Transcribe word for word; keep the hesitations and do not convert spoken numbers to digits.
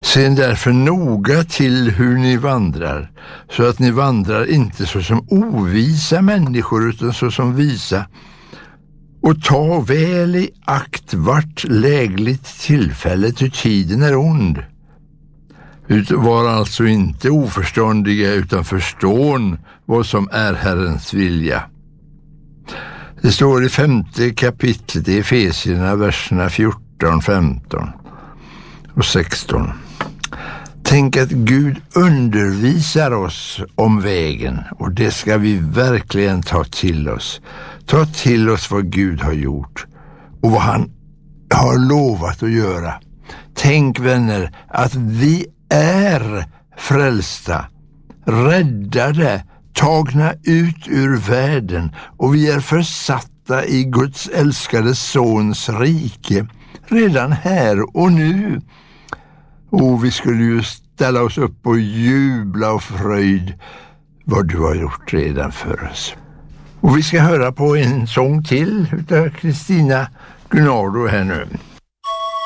Se därför noga till hur ni vandrar, så att ni vandrar inte så som ovisa människor utan så som visa. Och ta väl i akt vart lägligt tillfälle, till tiden är ond. Var alltså inte oförståndiga utan förstån vad som är Herrens vilja. Det står i femte kapitlet i Efesierna, verserna fjorton, femton och sexton. Tänk att Gud undervisar oss om vägen, och det ska vi verkligen ta till oss. Ta till oss vad Gud har gjort och vad han har lovat att göra. Tänk, vänner, att vi är frälsta, räddade, tagna ut ur världen, och vi är försatta i Guds älskade sons rike redan här och nu. Och vi skulle ju ställa oss upp och jubla och fröjd vad du har gjort redan för oss. Och vi ska höra på en sång till utav Kristina Gunnardo här nu.